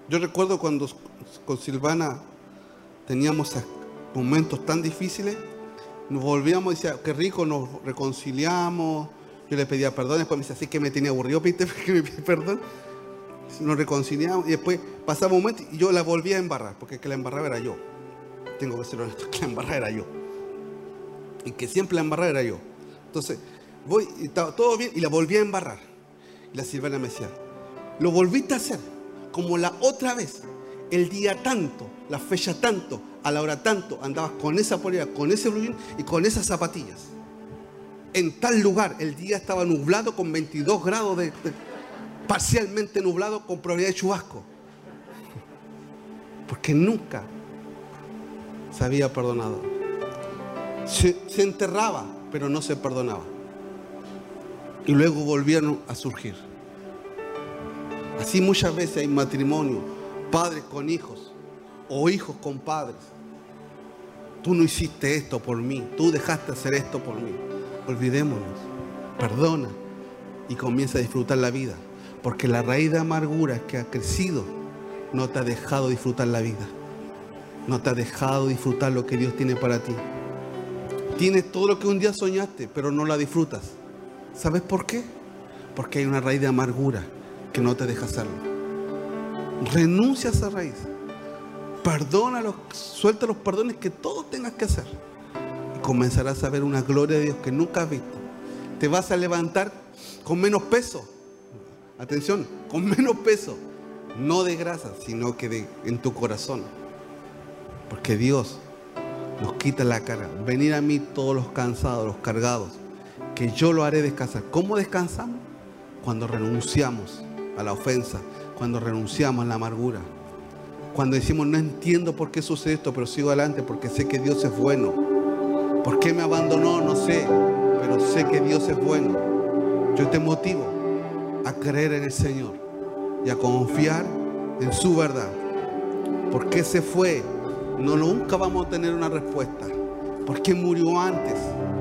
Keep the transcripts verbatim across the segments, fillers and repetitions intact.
Yo recuerdo cuando con Silvana teníamos momentos tan difíciles, nos volvíamos y decía, qué rico, nos reconciliamos. Yo le pedía perdón, después me decía, así que me tenía aburrido, ¿viste? Que me pide perdón. Nos reconciliamos y después pasaba un momento y yo la volvía a embarrar, porque que la embarraba era yo. Tengo que ser honesto, que la embarraba era yo. Y que siempre la embarraba era yo. Entonces, voy, y estaba todo bien y la volví a embarrar. Y la Silvana me decía, lo volviste a hacer como la otra vez, el día tanto, la fecha tanto, a la hora tanto, andabas con esa polera, con ese blue jean y con esas zapatillas. En tal lugar, el día estaba nublado con veintidós grados de, de parcialmente nublado con probabilidad de chubasco. Porque nunca se había perdonado. Se, se enterraba, pero no se perdonaba. Y luego volvieron a surgir. Así muchas veces hay matrimonio, padres con hijos o hijos con padres. Tú no hiciste esto por mí, tú dejaste hacer esto por mí. Olvidémonos, perdona y comienza a disfrutar la vida. Porque la raíz de amargura que ha crecido no te ha dejado disfrutar la vida. No te ha dejado disfrutar lo que Dios tiene para ti. Tienes todo lo que un día soñaste, pero no la disfrutas. ¿Sabes por qué? Porque hay una raíz de amargura que no te deja hacerlo. Renuncia a esa raíz. Perdona, los, suelta los perdones que todos tengas que hacer. Y comenzarás a ver una gloria de Dios que nunca has visto. Te vas a levantar con menos peso. Atención, con menos peso. No de grasa, sino que de, en tu corazón. Porque Dios nos quita la carga. Venid a mí todos los cansados, los cargados, que yo lo haré descansar. ¿Cómo descansamos? Cuando renunciamos a la ofensa, cuando renunciamos a la amargura, cuando decimos no entiendo por qué sucede esto, pero sigo adelante porque sé que Dios es bueno. ¿Por qué me abandonó? No sé, pero sé que Dios es bueno. Yo te motivo a creer en el Señor y a confiar en su verdad. ¿Por qué se fue? No, nunca vamos a tener una respuesta. ¿Por qué murió antes?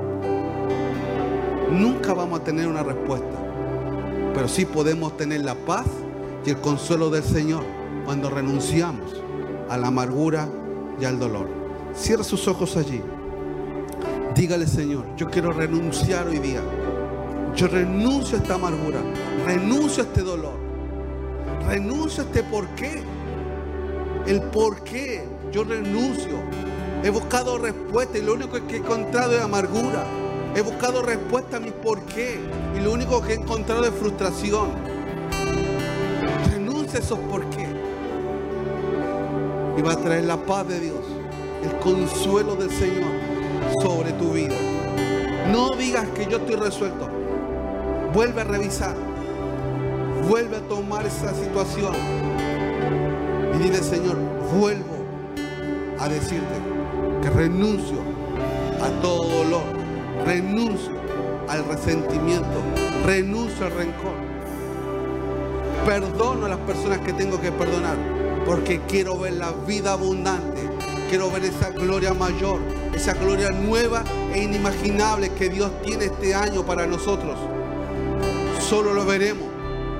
Nunca vamos a tener una respuesta. Pero sí podemos tener la paz y el consuelo del Señor cuando renunciamos a la amargura y al dolor. Cierra sus ojos allí. Dígale, Señor, yo quiero renunciar hoy día. Yo renuncio a esta amargura. Renuncio a este dolor. Renuncio a este por qué. El por qué. Yo renuncio. He buscado respuesta y lo único que he encontrado es amargura. He buscado respuesta a mi por qué y lo único que he encontrado es frustración. Renuncia a esos por qué. Y va a traer la paz de Dios, el consuelo del Señor sobre tu vida. No digas que yo estoy resuelto. Vuelve a revisar. Vuelve a tomar esa situación. Y dile, Señor, vuelvo a decirte que renuncio a todo dolor. Renuncio al resentimiento, renuncio al rencor. Perdono a las personas que tengo que perdonar, porque quiero ver la vida abundante, quiero ver esa gloria mayor, esa gloria nueva e inimaginable que Dios tiene este año para nosotros. Solo lo veremos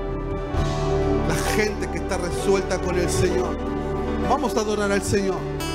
la gente que está resuelta con el Señor. Vamos a adorar al Señor.